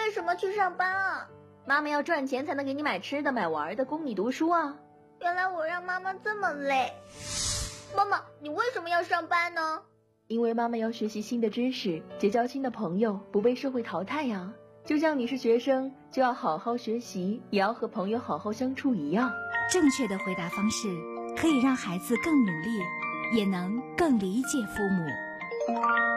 为什么去上班啊？ 妈妈要赚钱才能给你买吃的买玩的，供你读书啊。 原来我让妈妈这么累。妈妈，你为什么要上班呢？ 因为妈妈要学习新的知识，结交新的朋友，不被社会淘汰呀。就像你是学生，就要好好学习，也要和朋友好好相处一样。 正确的回答方式可以让孩子更努力，也能更理解父母。